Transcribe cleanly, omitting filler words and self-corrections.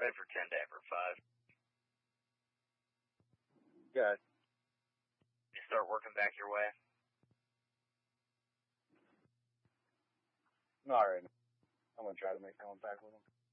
Bedford 10 to Everett 5. Good. You start working back your way? Alright. I'm going to try to make contact with him.